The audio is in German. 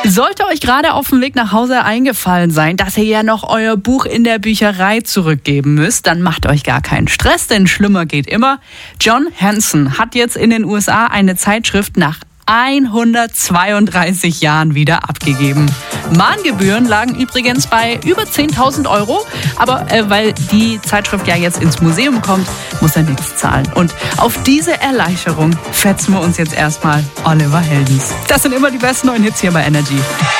Sollte euch gerade auf dem Weg nach Hause eingefallen sein, dass ihr ja noch euer Buch in der Bücherei zurückgeben müsst, dann macht euch gar keinen Stress, denn schlimmer geht immer. John Hanson hat jetzt in den USA eine Zeitschrift nach 132 Jahren wieder abgegeben. Mahngebühren lagen übrigens bei über 10.000 €, aber weil die Zeitschrift ja jetzt ins Museum kommt, muss er nichts zahlen. Und auf diese Erleichterung fetzen wir uns jetzt erstmal Oliver Heldens. Das sind immer die besten neuen Hits hier bei Energy.